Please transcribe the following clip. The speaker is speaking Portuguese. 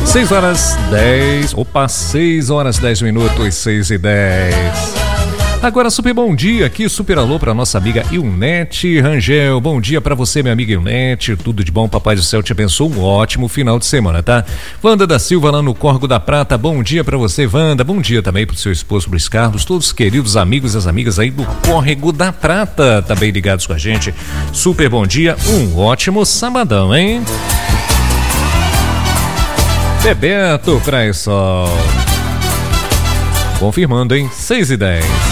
6 horas 10. Opa, 6 horas 10 minutos, 6 e 10. Agora, super bom dia aqui, super alô para nossa amiga Ilnete Rangel. Bom dia para você, minha amiga Ilnete. Tudo de bom, papai do céu te abençoe. Um ótimo final de semana, tá? Wanda da Silva lá no Córrego da Prata. Bom dia para você, Wanda. Bom dia também pro seu esposo Luiz Carlos. Todos os queridos amigos e as amigas aí do Córrego da Prata também ligados com a gente. Super bom dia, um ótimo sabadão, hein? Bebeto Praia Sol. Confirmando, hein? 6 e 10.